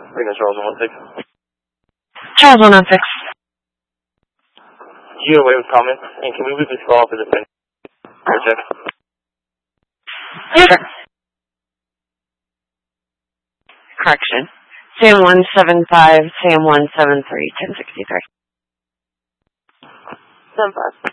Charles 116. Charles 116. You away with comments, and can we move this call to the defense? Check. Sure. Correction. Sam 175, Sam 173, 1063. 75.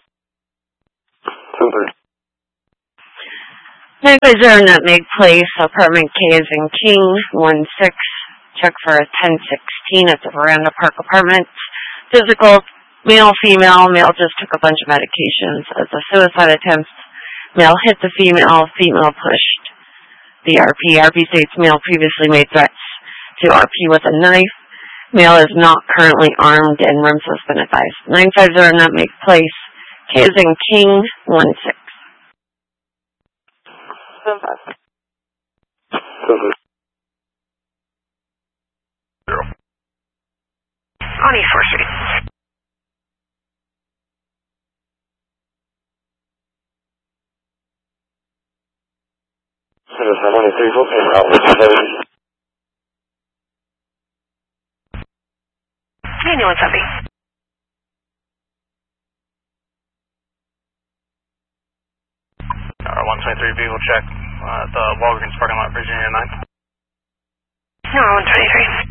950 Nutmeg Place, apartment K is in King, 16. Check for a 1016 at the Veranda Park Apartments. Physical, male, female. Male just took a bunch of medications. As a suicide attempt, male hit the female, female pushed the RP. RP states male previously made threats to RP with a knife. Male is not currently armed and room has been advised. 950 Nutmeg Place, K is in King, 16. 75. On East 4th Street. Manual 170. Alright, 123 vehicle check at the Walgreens parking lot, Virginia 9. No, 123.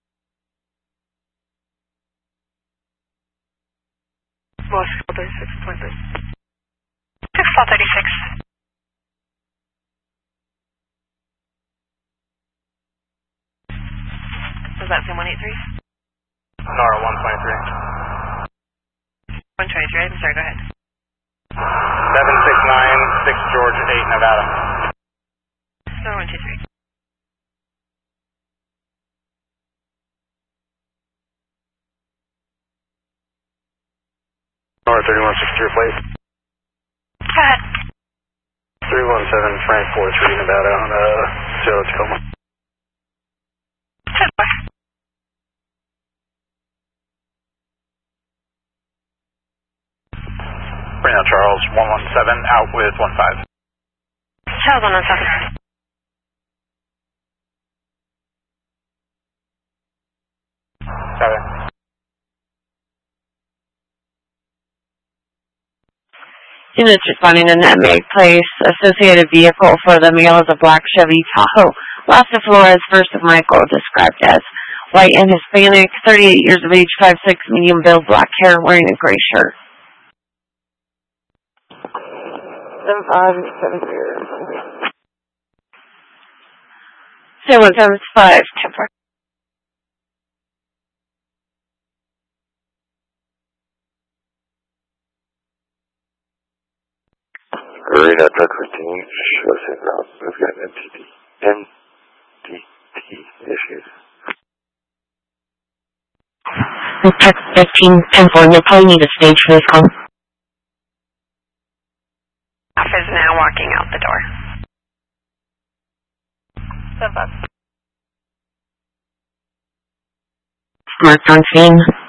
Most 36.3. 636. Was that Sam 183? Nara 123. 123, I'm sorry, go ahead. 7696 George 8, Nevada. No, 123. Nara 3163 plate. Go ahead. 317 Frank 43, Nevada on Zero Tacoma. Bring out Charles 117 out with 15. Charles 117. Units responding to Nutmeg Place. Associated vehicle for the male is a black Chevy Tahoe. Lasta Flores, first of Michael, described as white and Hispanic, 38 years of age, 5'6", medium build, black hair, wearing a gray shirt. 75, 7175, temper. Arena Truck 15, show signal. We've got NDT issues. Truck 15, 10-4, you'll probably need a stage for this call. Is now walking out the door. 75. Marked on scene.